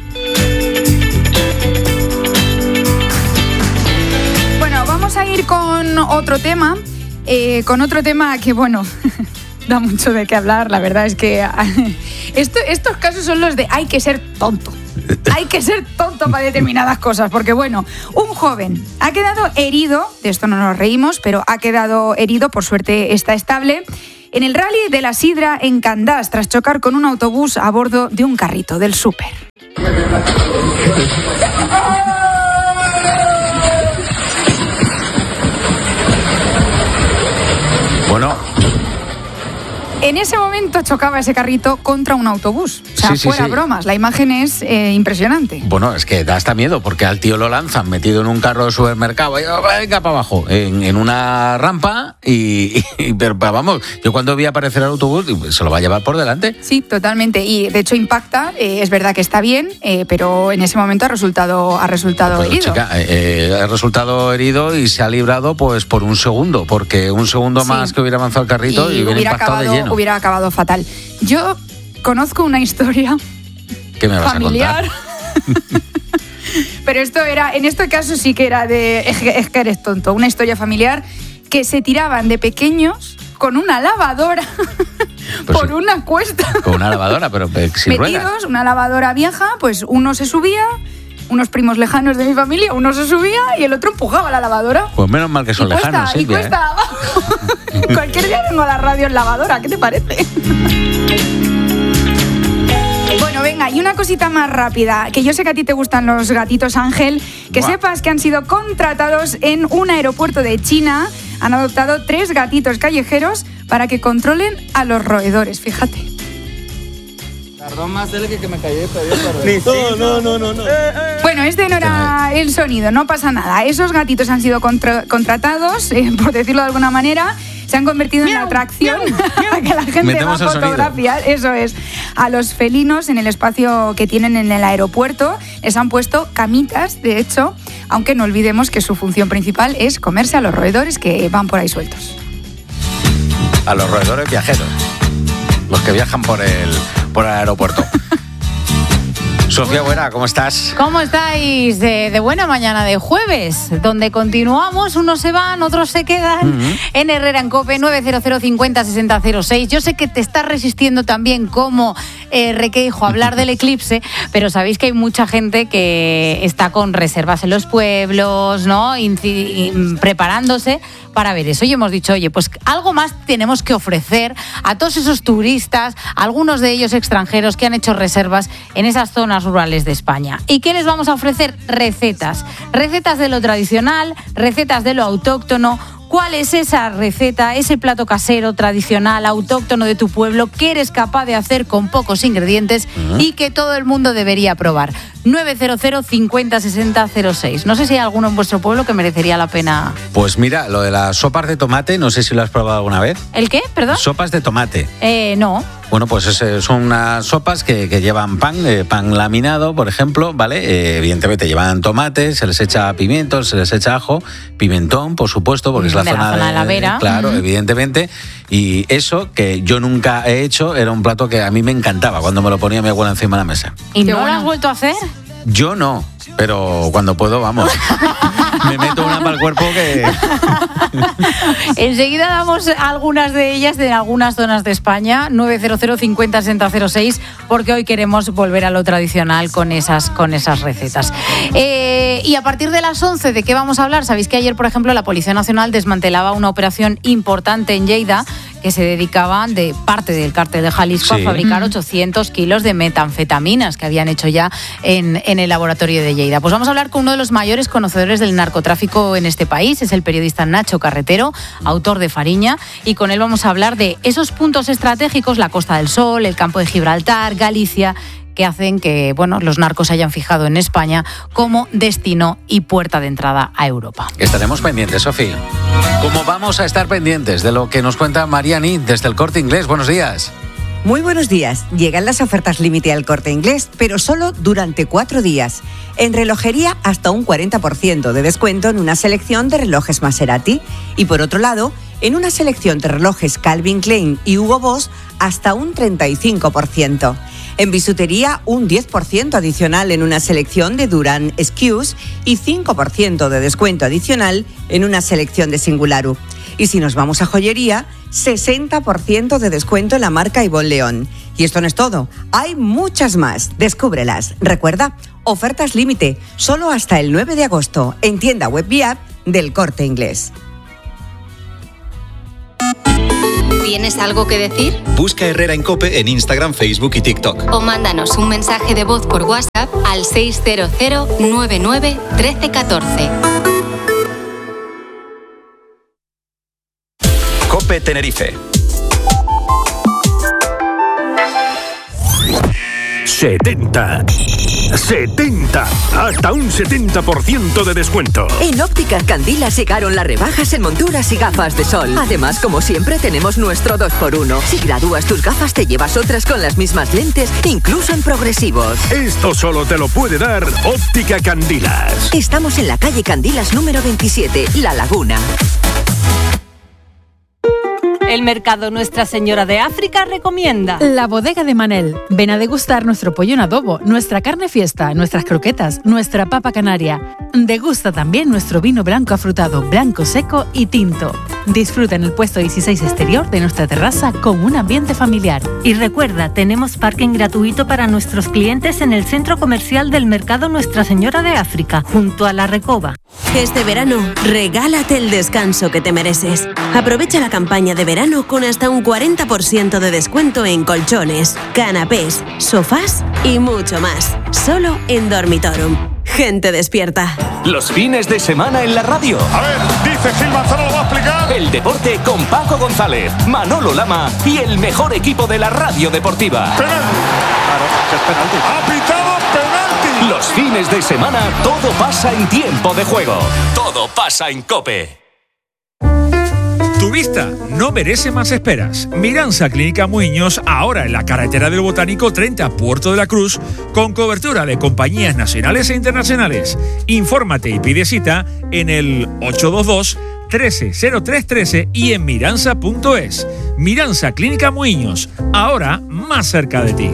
Vamos a ir con otro tema, eh, con otro tema que, bueno, da mucho de qué hablar. La verdad es que esto, estos casos son los de hay que ser tonto. Hay que ser tonto para determinadas cosas, porque, bueno, un joven ha quedado herido, de esto no nos reímos, pero ha quedado herido, por suerte está estable, en el rally de la Sidra en Candás, tras chocar con un autobús a bordo de un carrito del súper. Bueno, en ese momento chocaba ese carrito contra un autobús. O sea, sí, sí, fuera sí. bromas, la imagen es eh, impresionante. Bueno, es que da hasta miedo, porque al tío lo lanzan metido en un carro de supermercado, y venga para abajo, en, en una rampa, y, y pero vamos, yo cuando vi aparecer el autobús, se lo va a llevar por delante. Sí, totalmente, y de hecho impacta, eh, es verdad que está bien, eh, pero en ese momento ha resultado, ha resultado pues, herido. Chica, eh, ha resultado herido y se ha librado pues por un segundo, porque un segundo sí. más que hubiera avanzado el carrito y, y hubiera, hubiera impactado acabado, de lleno. Hubiera acabado fatal. Yo conozco una historia ¿Qué me vas familiar. A contar? Pero esto era, en este caso sí que era de es que eres tonto, una historia familiar que se tiraban de pequeños con una lavadora pues por sí. una cuesta. Con una lavadora, pero sin metidos, ruedas. Una lavadora vieja, pues uno se subía, unos primos lejanos de mi familia, uno se subía y el otro empujaba la lavadora. Pues menos mal que son y lejanos, cuesta, Silvia, y cuesta ¿eh? abajo. Cualquier día tengo la radio en lavadora, ¿qué te parece? Bueno, venga, y una cosita más rápida, que yo sé que a ti te gustan los gatitos, Ángel, que Buah. sepas que han sido contratados en un aeropuerto de China, han adoptado tres gatitos callejeros para que controlen a los roedores, fíjate. Tardó más él que me callé, no, no, no, no, no. Bueno, este no era el sonido, no pasa nada. Esos gatitos han sido contra- contratados, eh, por decirlo de alguna manera, se han convertido en una atracción para que la gente Metemos va a fotografiar, eso es, a los felinos en el espacio que tienen en el aeropuerto. Les han puesto camitas, de hecho, aunque no olvidemos que su función principal es comerse a los roedores que van por ahí sueltos. A los roedores viajeros, los que viajan por el, por el aeropuerto. Sofía Buera, ¿cómo estás? ¿Cómo estáis? De, de buena mañana de jueves, donde continuamos, unos se van, otros se quedan, uh-huh. en Herrera en Cope, nueve cero cero cincuenta sesenta cero seis. Yo sé que te estás resistiendo también como eh, Requeijo a hablar del eclipse, pero sabéis que hay mucha gente que está con reservas en los pueblos, ¿no? Inci- preparándose para ver eso. Y hemos dicho, oye, pues algo más tenemos que ofrecer a todos esos turistas, algunos de ellos extranjeros que han hecho reservas en esas zonas rurales de España. ¿Y qué les vamos a ofrecer? Recetas. Recetas de lo tradicional, recetas de lo autóctono. ¿Cuál es esa receta, ese plato casero, tradicional, autóctono de tu pueblo que eres capaz de hacer con pocos ingredientes uh-huh. y que todo el mundo debería probar? nueve cero cero cincuenta sesenta cero seis. No sé si hay alguno en vuestro pueblo que merecería la pena. Pues mira, lo de las sopas de tomate, no sé si lo has probado alguna vez. ¿El qué? ¿Perdón? Sopas de tomate. Eh, no. Bueno, pues es, son unas sopas que, que llevan pan, eh, pan laminado, por ejemplo, ¿vale? Eh, evidentemente llevan tomate, se les echa pimiento, se les echa ajo, pimentón, por supuesto, porque es la, de zona, la zona de, de la vera. Claro, uh-huh. evidentemente. Y eso, que yo nunca he hecho, era un plato que a mí me encantaba cuando me lo ponía mi abuela encima de la mesa. ¿Y no lo has vuelto a hacer? Yo no, pero cuando puedo, vamos. Me meto una para el cuerpo que... Enseguida damos algunas de ellas de algunas zonas de España, nueve cero cero cincuenta sesenta cero seis, porque hoy queremos volver a lo tradicional con esas, con esas recetas. Eh, y a partir de las once, ¿de qué vamos a hablar? Sabéis que ayer, por ejemplo, la Policía Nacional desmantelaba una operación importante en Lleida que se dedicaban de parte del cártel de Jalisco sí. a fabricar ochocientos kilos de metanfetaminas que habían hecho ya en, en el laboratorio de Lleida. Pues vamos a hablar con uno de los mayores conocedores del narcotráfico en este país, es el periodista Nacho Carretero, autor de Fariña, y con él vamos a hablar de esos puntos estratégicos, la Costa del Sol, el campo de Gibraltar, Galicia, que hacen que, bueno, los narcos se hayan fijado en España como destino y puerta de entrada a Europa. Estaremos pendientes, Sofía. ¿Cómo vamos a estar pendientes de lo que nos cuenta Mariani desde el Corte Inglés? Buenos días. Muy buenos días. Llegan las ofertas límite al Corte Inglés, pero solo durante cuatro días. En relojería, hasta un cuarenta por ciento de descuento en una selección de relojes Maserati. Y por otro lado, en una selección de relojes Calvin Klein y Hugo Boss, hasta un treinta y cinco por ciento. En bisutería, un diez por ciento adicional en una selección de Durand Excuse y cinco por ciento de descuento adicional en una selección de Singularu. Y si nos vamos a joyería, sesenta por ciento de descuento en la marca Ivonne León. Y esto no es todo, hay muchas más. Descúbrelas. Recuerda, ofertas límite, solo hasta el nueve de agosto, en tienda web y app del Corte Inglés. ¿Tienes algo que decir? Busca Herrera en COPE en Instagram, Facebook y TikTok. O mándanos un mensaje de voz por WhatsApp al seis cero cero nueve nueve uno tres uno cuatro. COPE Tenerife. setenta. setenta. Hasta un setenta por ciento de descuento. En Ópticas Candilas llegaron las rebajas en monturas y gafas de sol. Además, como siempre, tenemos nuestro dos por uno. Si gradúas tus gafas, te llevas otras con las mismas lentes, incluso en progresivos. Esto solo te lo puede dar Óptica Candilas. Estamos en la calle Candilas número veintisiete, La Laguna. El Mercado Nuestra Señora de África recomienda La Bodega de Manel. Ven a degustar nuestro pollo en adobo, nuestra carne fiesta, nuestras croquetas, nuestra papa canaria. Degusta también nuestro vino blanco afrutado, blanco seco y tinto. Disfruta en el puesto dieciséis exterior de nuestra terraza con un ambiente familiar. Y recuerda, tenemos parking gratuito para nuestros clientes en el centro comercial del Mercado Nuestra Señora de África, junto a La Recoba. Este verano, regálate el descanso que te mereces. Aprovecha la campaña de verano con hasta un cuarenta por ciento de descuento en colchones, canapés, sofás y mucho más. Solo en Dormitorum. Gente despierta. Los fines de semana en la radio. A ver, dice Gil Manzano, lo va a explicar. El deporte con Paco González, Manolo Lama y el mejor equipo de la radio deportiva. Penalti. Claro, es penalti. Ha pitado penalti. Los fines de semana todo pasa en tiempo de juego. Todo pasa en COPE. Tu vista no merece más esperas. Miranza Clínica Muiños, ahora en la carretera del Botánico treinta, Puerto de la Cruz, con cobertura de compañías nacionales e internacionales. Infórmate y pide cita en el ocho dos dos, uno tres cero tres uno tres y en miranza punto es. Miranza Clínica Muiños, ahora más cerca de ti.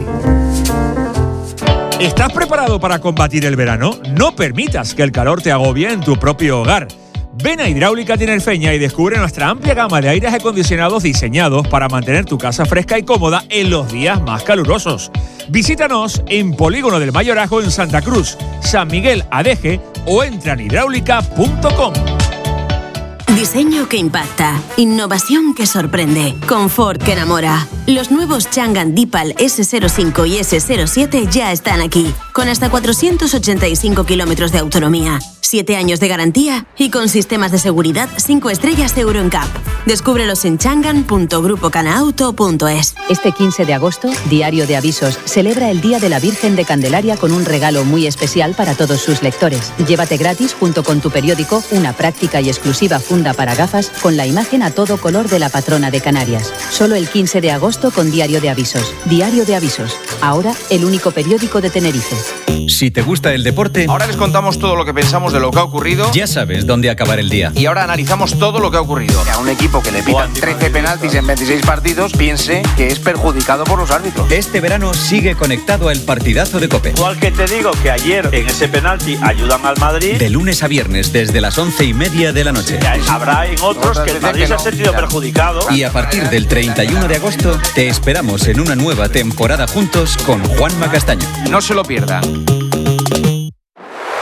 ¿Estás preparado para combatir el verano? No permitas que el calor te agobie en tu propio hogar. Ven a Hidráulica Tinerfeña y descubre nuestra amplia gama de aires acondicionados diseñados para mantener tu casa fresca y cómoda en los días más calurosos. Visítanos en Polígono del Mayorazgo en Santa Cruz, San Miguel Adeje o entra en hidráulica punto com. Diseño que impacta, innovación que sorprende, confort que enamora. Los nuevos Changan Deepal ese cero cinco y ese cero siete ya están aquí, con hasta cuatrocientos ochenta y cinco kilómetros de autonomía, siete años de garantía y con sistemas de seguridad cinco estrellas Euro N C A P. Descúbrelos en changan punto grupo canauto punto es. Este quince de agosto, Diario de Avisos celebra el Día de la Virgen de Candelaria con un regalo muy especial para todos sus lectores. Llévate gratis, junto con tu periódico, una práctica y exclusiva funda para gafas con la imagen a todo color de la patrona de Canarias. Solo el quince de agosto con Diario de Avisos. Diario de Avisos, ahora el único periódico de Tenerife. Si te gusta el deporte, ahora les contamos todo lo que pensamos de lo que ha ocurrido. Ya sabes dónde acabar el día. Y ahora analizamos todo lo que ha ocurrido. Que a un equipo que le pitan trece penaltis en veintiséis partidos piense que es perjudicado por los árbitros. Este verano sigue conectado al partidazo de COPE. Igual que te digo que ayer en ese penalti ayudan al Madrid. De lunes a viernes desde las once y media de la noche. Habrá en otros que el Madrid se ha sentido perjudicado. Y a partir del treinta y uno de agosto te esperamos en una nueva temporada juntos con Juanma Castaño. No se lo pierdan.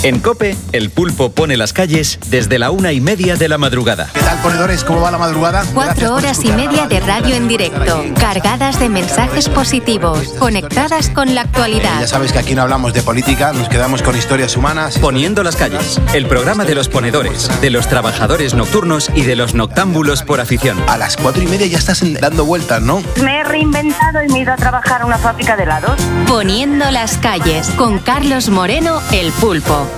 En COPE, El Pulpo pone las calles desde la una y media de la madrugada. ¿Qué tal, ponedores? ¿Cómo va la madrugada? Cuatro horas y media de radio en directo, cargadas de mensajes positivos, conectadas con la actualidad. Ya sabéis que aquí no hablamos de política, nos quedamos con historias humanas. Poniendo las calles, el programa de los ponedores, de los trabajadores nocturnos y de los noctámbulos por afición. A las cuatro y media ya estás dando vueltas, ¿no? Me he reinventado y me he ido a trabajar a una fábrica de helados. Poniendo las calles, con Carlos Moreno, El Pulpo.